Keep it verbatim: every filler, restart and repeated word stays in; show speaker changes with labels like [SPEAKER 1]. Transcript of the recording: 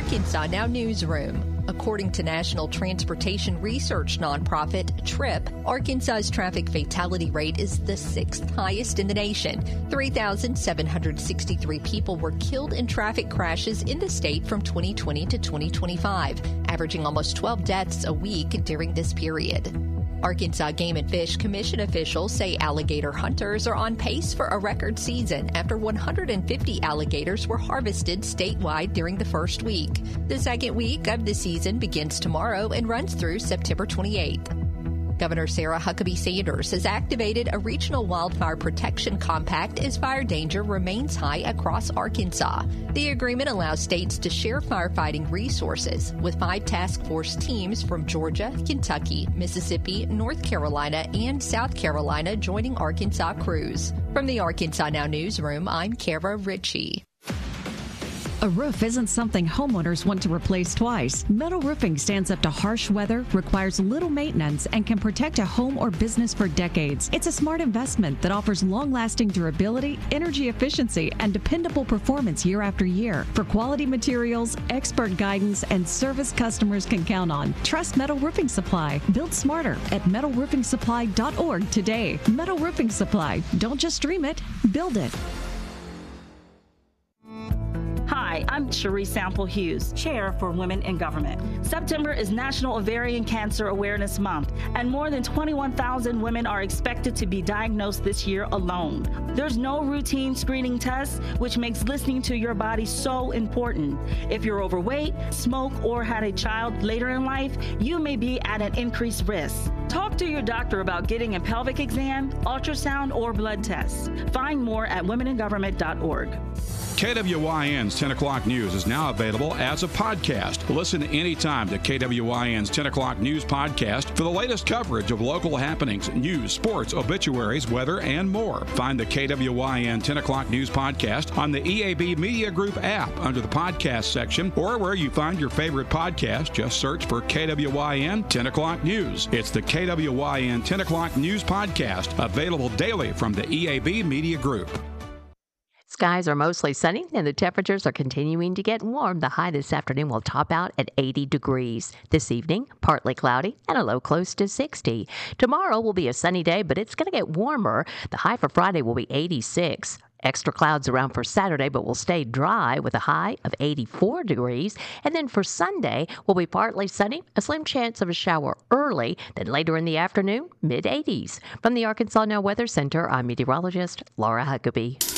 [SPEAKER 1] Arkansas Now Newsroom. According to National Transportation Research nonprofit TRIP, Arkansas's traffic fatality rate is the sixth highest in the nation. three thousand seven hundred sixty-three people were killed in traffic crashes in the state from twenty twenty to twenty twenty-five, averaging almost twelve deaths a week during this period. Arkansas Game and Fish Commission officials say alligator hunters are on pace for a record season after one hundred fifty alligators were harvested statewide during the first week. The second week of the season begins tomorrow and runs through September twenty-eighth. Governor Sarah Huckabee Sanders has activated a regional wildfire protection compact as fire danger remains high across Arkansas. The agreement allows states to share firefighting resources, with five task force teams from Georgia, Kentucky, Mississippi, North Carolina, and South Carolina joining Arkansas crews. From the Arkansas Now Newsroom, I'm Kara Ritchie.
[SPEAKER 2] A roof isn't something homeowners want to replace twice. Metal roofing stands up to harsh weather, requires little maintenance, and can protect a home or business for decades. It's a smart investment that offers long-lasting durability, energy efficiency, and dependable performance year after year. For quality materials, expert guidance, and service customers can count on. Trust Metal Roofing Supply. Build smarter at metal roofing supply dot org today. Metal Roofing Supply. Don't just dream it, build it.
[SPEAKER 3] Hi, I'm Cherie Sample Hughes, Chair for Women in Government. September is National Ovarian Cancer Awareness Month, and more than twenty-one thousand women are expected to be diagnosed this year alone. There's no routine screening tests, which makes listening to your body so important. If you're overweight, smoke, or had a child later in life, you may be at an increased risk. Talk to your doctor about getting a pelvic exam, ultrasound, or blood tests. Find more at women in government dot org.
[SPEAKER 4] K W Y N's ten o'clock News is now available as a podcast. Listen anytime to K W Y N's ten o'clock News podcast for the latest coverage of local happenings, news, sports, obituaries, weather, and more. Find the K W Y N ten o'clock News podcast on the E A B Media Group app under the podcast section, or where you find your favorite podcast. Just search for K W Y N ten o'clock News. It's the K W Y N ten o'clock News podcast, available daily from the E A B Media Group.
[SPEAKER 5] Skies are mostly sunny, and the temperatures are continuing to get warm. The high this afternoon will top out at eighty degrees. This evening, partly cloudy and a low close to sixty. Tomorrow will be a sunny day, but it's going to get warmer. The high for Friday will be eighty-six. Extra clouds around for Saturday, but will stay dry with a high of eighty-four degrees. And then for Sunday, will be partly sunny, a slim chance of a shower early, then later in the afternoon, mid eighties. From the Arkansas Now Weather Center, I'm meteorologist Laura Huckabee.